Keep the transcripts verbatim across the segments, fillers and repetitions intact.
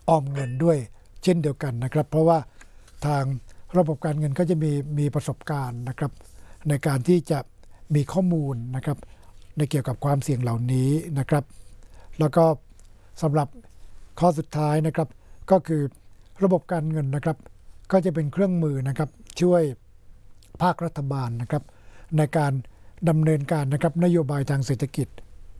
ออมเงินด้วยเช่นเดียวกันนะครับเพราะว่าทางระบบการเงินก็จะมีมีประสบการณ์นะครับในการที่จะมีข้อมูลนะครับในเกี่ยวกับความเสี่ยงเหล่านี้นะครับแล้วก็สำหรับข้อสุดท้ายนะครับก็คือระบบการเงินนะครับก็จะเป็นเครื่องมือนะครับช่วยภาครัฐบาลนะครับในการดำเนินการนะครับนโยบายทางเศรษฐกิจ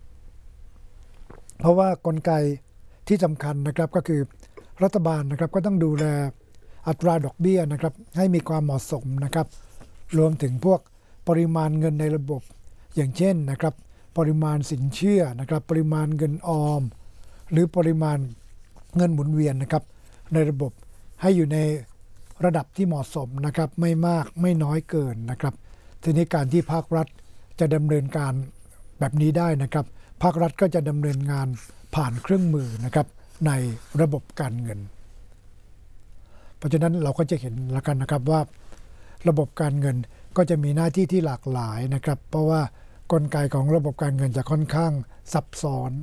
เพราะว่ากลไกที่สำคัญนะครับก็คือรัฐบาลนะครับก็ต้องดูแลอัตราดอกเบี้ยนะครับให้มีความเหมาะสมนะครับรวมถึงพวกปริมาณเงินในระบบอย่างเช่นนะครับปริมาณสินเชื่อนะครับปริมาณเงินออมหรือปริมาณเงินหมุนเวียนนะครับในระบบให้อยู่ในระดับที่เหมาะสมนะครับไม่มากไม่น้อยเกินนะครับทีนี้การที่ภาครัฐจะดำเนินการแบบนี้ได้นะครับภาครัฐก็จะดำเนินงานผ่านเครื่องมือนะครับในระบบการเงินเพราะฉะนั้นเราก็จะเห็นแล้วกันนะครับว่าระบบการเงินก็จะมีหน้าที่ที่หลากหลายนะครับเพราะว่ากลไกของระบบการเงินจะค่อนข้างซับซ้อน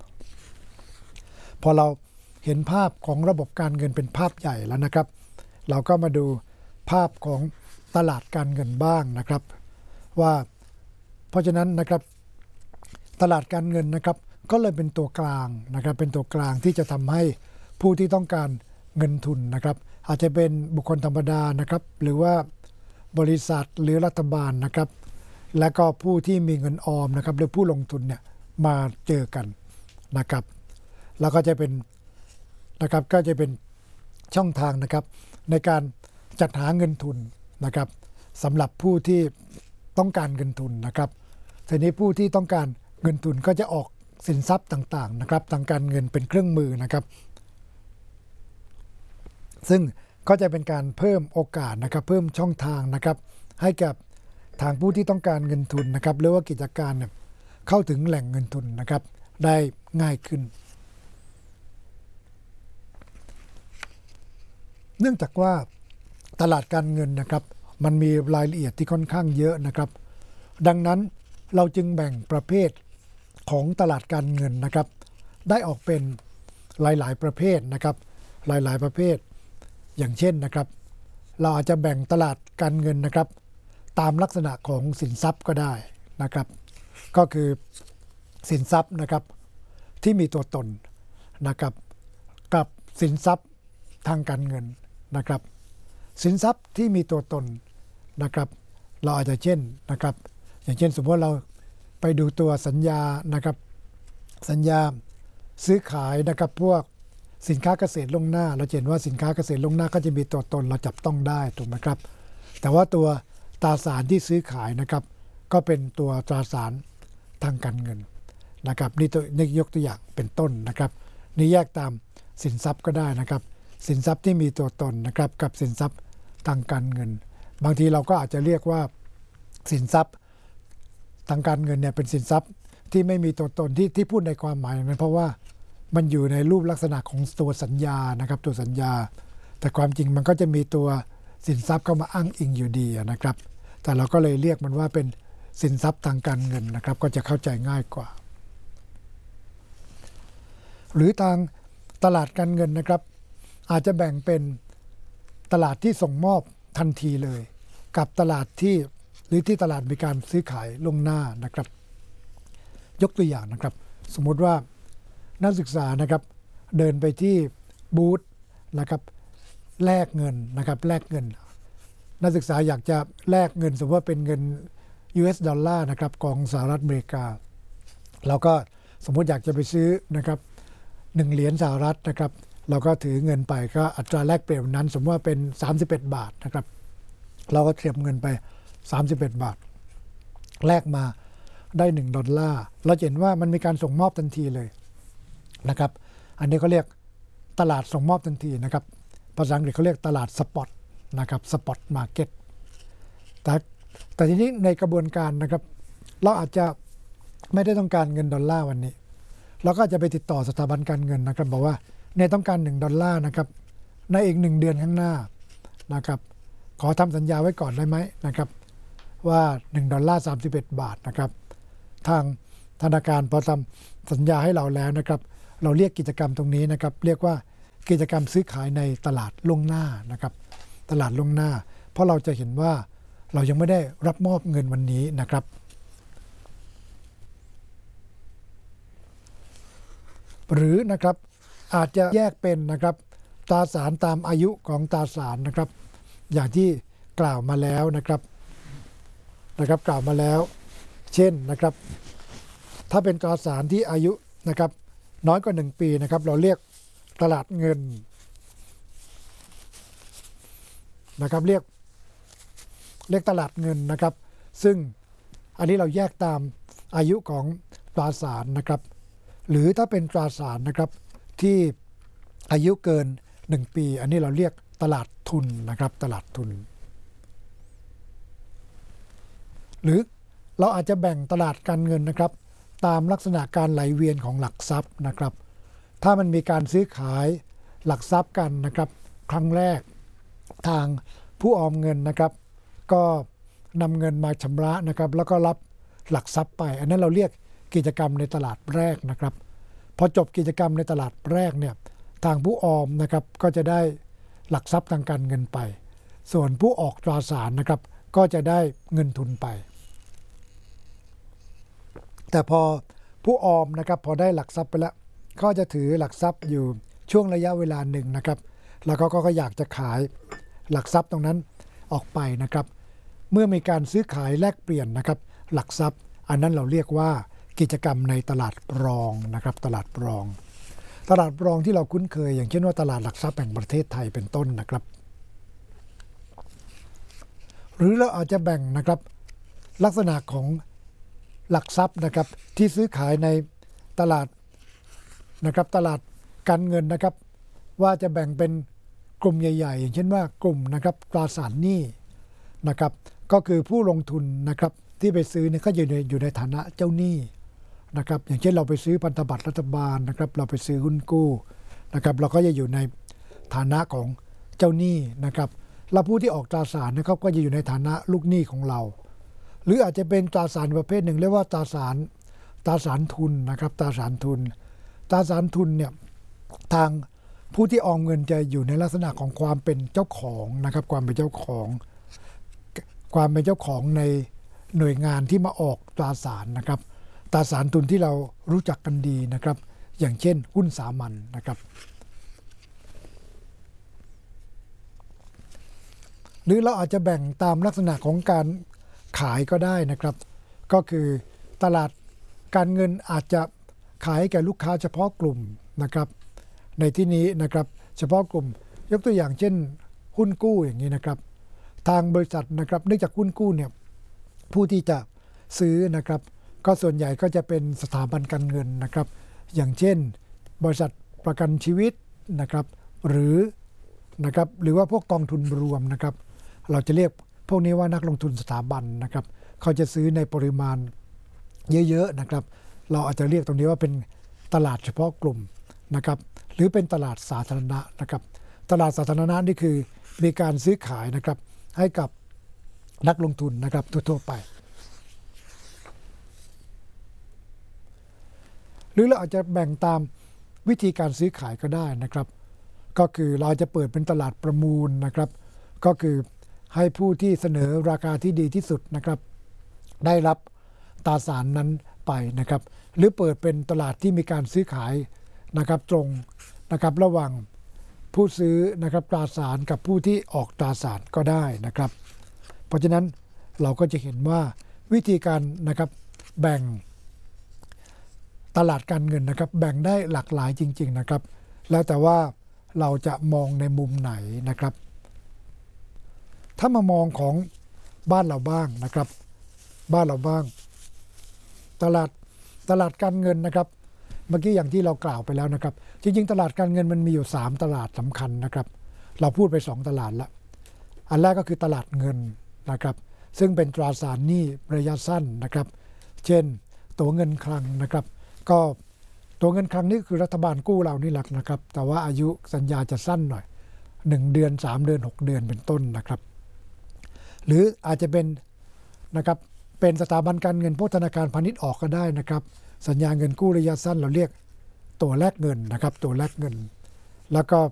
พอเราเห็นภาพของระบบการเงินเป็นภาพใหญ่แล้วนะครับเราก็มาดูภาพของตลาดการเงินบ้างนะครับว่าเพราะฉะนั้นนะครับตลาดการเงินนะครับก็เลยเป็นตัวกลางนะครับเป็นตัวกลางที่จะทำให้ผู้ที่ต้องการเงินทุนนะครับอาจจะเป็นบุคคลธรรมดานะครับหรือว่าบริษัทหรือรัฐบาลนะครับและก็ผู้ที่มีเงินออมนะครับหรือผู้ลงทุนเนี่ยมาเจอกันนะครับแล้วก็จะเป็นนะครับก็จะเป็นช่องทางนะครับในการจัดหาเงินทุนนะครับสำหรับผู้ที่ต้องการเงินทุนนะครับทีนี้ผู้ที่ต้องการเงินทุนก็จะออกสินทรัพย์ต่างๆนะครับทางการเงินเป็นเครื่องมือนะครับซึ่งก็จะเป็นการเพิ่มโอกาสนะครับเพิ่มช่องทางนะครับให้กับทางผู้ที่ต้องการเงินทุนนะครับหรือว่ากิจการเนี่ยเข้าถึงแหล่งเงินทุนนะครับได้ง่ายขึ้นเนื่องจากว่าตลาดการเงินนะครับมันมีรายละเอียดที่ค่อนข้างเยอะนะครับดังนั้นเราจึงแบ่งประเภทของตลาดการเงินนะครับได้ออกเป็นหลายๆประเภทนะครับหลายๆประเภทอย่างเช่นนะครับเราอาจจะแบ่งตลาดการเงินนะครับตามลักษณะของสินทรัพย์ก็ได้นะครับก็คือสินทรัพย์นะครับที่มีตัวตนนะครับกับสินทรัพย์ทางการเงินนะครับสินทรัพย์ที่มีตัวตนนะครับเราอาจจะเช่นนะครับอย่างเช่นสมมติเราไปดูตัวสัญญานะครับสัญญาซื้อขายนะครับพวกสินค้าเกษตรล่วงหน้าเราเห็นว่าสินค้าเกษตรล่วงหน้าก็จะมีตัวตนเราจับต้องได้ถูกไหมครับแต่ว่าตัวตราสารที่ซื้อขายนะครับก็เป็นตัวตราสารทางการเงินนะครับนี่ตัวนี่ยกตัวอย่างเป็นต้นนะครับนี่แยกตามสินทรัพย์ก็ได้นะครับสินทรัพย์ที่มีตัวตนนะครับกับสินทรัพย์ทางการเงินบางทีเราก็อาจจะเรียกว่าสินทรัพย์ทางการเงินเนี่ยเป็นสินทรัพย์ที่ไม่มีตัวตนที่ที่พูดในความหมายนั้นเพราะว่ามันอยู่ในรูปลักษณะของตัวสัญญานะครับตัวสัญญาแต่ความจริงมันก็จะมีตัวสินทรัพย์เข้ามาอ้างอิงอยู่ดีนะครับแต่เราก็เลยเรียกมันว่าเป็นสินทรัพย์ทางการเงินนะครับก็จะเข้าใจง่ายกว่าหรือทางตลาดการเงินนะครับอาจจะแบ่งเป็นตลาดที่ส่งมอบทันทีเลยกับตลาดที่หรือที่ตลาดมีการซื้อขายล่วงหน้านะครับยกตัวอย่างนะครับสมมุติว่านักศึกษานะครับเดินไปที่บูธนะครับแลกเงินนะครับแลกเงินนักศึกษาอยากจะแลกเงินสมมติว่าเป็นเงิน ยู เอส ดอลลาร์นะครับของสหรัฐอเมริกาเราก็สมมติอยากจะไปซื้อนะครับหนึ่งเหรียญสหรัฐนะครับเราก็ถือเงินไปก็อัตราแลกเปลี่ยนนั้นสมมติว่าเป็นสามสิบเอ็ดบาทนะครับเราก็เตรียมเงินไปสามสิบเอ็ดบาทแลกมาได้หนึ่งดอลลาร์เราเห็นว่ามันมีการส่งมอบทันทีเลยนะครับอันนี้เขาเรียกตลาดส่งมอบทันทีนะครับภาษาอังกฤษเขาเรียกตลาดสปอตนะครับสปอตมาร์เก็ตแต่แต่ทีนี้ในกระบวนการนะครับเราอาจจะไม่ได้ต้องการเงินดอลลาร์วันนี้เราก็จะไปติดต่อสถาบันการเงินนะครับบอกว่าเนี่ยต้องการหนึ่งดอลลาร์นะครับในอีกหนึ่งเดือนข้างหน้านะครับขอทำสัญญาไว้ก่อนได้ไหมนะครับว่าหนึ่งดอลลาร์สามสิบเอ็ดบาทนะครับทางธนาคารพอทำสัญญาให้เราแล้วนะครับเราเรียกกิจกรรมตรงนี้นะครับเรียกว่ากิจกรรมซื้อขายในตลาดล่วงหน้านะครับตลาดล่วงหน้าเพราะเราจะเห็นว่าเรายังไม่ได้รับมอบเงินวันนี้นะครับหรือนะครับอาจจะแยกเป็นนะครับตราสารตามอายุของตราสารนะครับอย่างที่กล่าวมาแล้วนะครับนะครับกล่าวมาแล้วเช่นนะครับถ้าเป็นตราสารที่อายุนะครับน้อยกว่าหนึ่งปีนะครับเราเรียกตลาดเงินนะครับเรียกเรียกตลาดเงินนะครับซึ่งอันนี้เราแยกตามอายุของตราสารนะครับหรือถ้าเป็นตราสารนะครับที่อายุเกินหนึ่งปีอันนี้เราเรียกตลาดทุนนะครับตลาดทุนหรือเราอาจจะแบ่งตลาดการเงินนะครับตามลักษณะการไหลเวียนของหลักทรัพย์นะครับถ้ามันมีการซื้อขายหลักทรัพย์กันนะครับครั้งแรกทางผู้ออมเงินนะครับก็นำเงินมาชำระนะครับแล้วก็รับหลักทรัพย์ไปอันนั้นเราเรียกกิจกรรมในตลาดแรกนะครับพอจบกิจกรรมในตลาดแรกเนี่ยทางผู้ออมนะครับก็จะได้หลักทรัพย์ทางการเงินไปส่วนผู้ออกตราสารนะครับก็จะได้เงินทุนไปแต่พอผู้ออมนะครับพอได้หลักทรัพย์ไปแล้วก็จะถือหลักทรัพย์อยู่ช่วงระยะเวลาหนึ่งนะครับแล้วก็ก็อยากจะขายหลักทรัพย์ตรงนั้นออกไปนะครับเมื่อมีการซื้อขายแลกเปลี่ยนนะครับหลักทรัพย์อันนั้นเราเรียกว่ากิจกรรมในตลาดรองนะครับตลาดรองตลาดรองที่เราคุ้นเคยอย่างเช่นว่าตลาดหลักทรัพย์แห่งประเทศไทยเป็นต้นนะครับหรือเราอาจจะแบ่งนะครับลักษณะของหลักทรัพย์นะครับที่ซื้อขายในตลาดนะครับตลาดการเงินนะครับว่าจะแบ่งเป็นกลุ่มใหญ่ๆอย่างเช่นว่ากลุ่มนะครับตราสารหนี้นะครับก็คือผู้ลงทุนนะครับที่ไปซื้อเนี่ยก็อยู่ในอยู่ในฐานะเจ้าหนี้นะครับอย่างเช่นเราไปซื้อพันธบัตรรัฐบาลนะครับเราไปซื้อหุ้นกู้นะครับเราก็จะอยู่ในฐานะของเจ้าหนี้นะครับแล้วผู้ที่ออกตราสารนะครับก็จะอยู่ในฐานะลูกหนี้ของเราหรืออาจจะเป็นตราสารประเภทหนึ่งเรียกว่าตราสารตราสารทุนนะครับตราสารทุนตราสารทุนเนี่ยทางผู้ที่ออมเงินจะอยู่ในลักษณะของความเป็นเจ้าของนะครับความเป็นเจ้าของความเป็นเจ้าของในหน่วยงานที่มาออกตราสารนะครับตราสารทุนที่เรารู้จักกันดีนะครับอย่างเช่นหุ้นสามัญ นะครับหรือเราอาจจะแบ่งตามลักษณะของการขายก็ได้นะครับก็คือตลาดการเงินอาจจะขายแก่ลูกค้าเฉพาะกลุ่มนะครับในที่นี้นะครับเฉพาะกลุ่มยกตัวอย่างเช่นหุ้นกู้อย่างนี้นะครับทางบริษัทนะครับเนื่องจากหุ้นกู้เนี่ยผู้ที่จะซื้อนะครับก็ส่วนใหญ่ก็จะเป็นสถาบันการเงินนะครับอย่างเช่นบริษัทประกันชีวิตนะครับหรือนะครับหรือว่าพวกกองทุนรวมนะครับเราจะเรียกพวกนี้ว่านักลงทุนสถาบันนะครับเขาจะซื้อในปริมาณเยอะๆนะครับเราอาจจะเรียกตรงนี้ว่าเป็นตลาดเฉพาะกลุ่มนะครับหรือเป็นตลาดสาธารณะนะครับตลาดสาธารณะนี่คือมีการซื้อขายนะครับให้กับนักลงทุนนะครับทั่วๆไปหรือเราอาจจะแบ่งตามวิธีการซื้อขายก็ได้นะครับก็คือเราจะเปิดเป็นตลาดประมูลนะครับก็คือให้ผู้ที่เสนอราคาที่ดีที่สุดนะครับได้รับตราสารนั้นไปนะครับหรือเปิดเป็นตลาดที่มีการซื้อขายนะครับตรงนะครับระหว่างผู้ซื้อนะครับตราสารกับผู้ที่ออกตราสารก็ได้นะครับเพราะฉะนั้นเราก็จะเห็นว่าวิธีการนะครับแบ่งตลาดการเงินนะครับแบ่งได้หลากหลายจริงๆนะครับแล้วแต่ว่าเราจะมองในมุมไหนนะครับถ้ามามองของบ้านเราบ้างนะครับบ้านเราบ้างตลาดตลาดการเงินนะครับเมื่อกี้อย่างที่เรากล่าวไปแล้วนะครับจริงๆตลาดการเงินมันมีอยู่สามตลาดสำคัญนะครับเราพูดไปสองตลาดละอันแรกก็คือตลาดเงินนะครับซึ่งเป็นตราสารหนี้ระยะสั้นนะครับเช่นตัวเงินคลังนะครับก็ตัวเงินคลังนี่คือรัฐบาลกู้เรานี่แหละนะครับแต่ว่าอายุสัญญาจะสั้นหน่อยหนึ่งเดือนสามเดือนหกเดือนเป็นต้นนะครับหรืออาจจะเป็นนะครับเป็นสถาบันการเงินพวกธนาคารพาณิชย์ออกก็ได้นะครับสัญญาเงินกู้ระยะสั้นเราเรียกตัวแลกเงินนะครับตัวแลกเงินแล้วก็